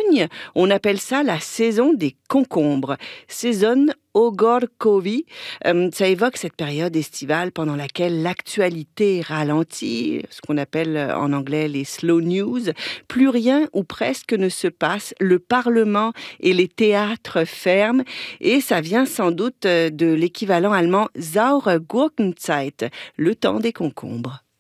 Pologne, on appelle ça la saison des concombres. Saison ogórkowy. Ça évoque cette période estivale pendant laquelle l'actualité ralentit, ce qu'on appelle en anglais les slow news. Plus rien ou presque ne se passe. Le Parlement et les théâtres ferment et ça vient sans doute de l'équivalent allemand Saure Gurkenzeit, le temps des concombres.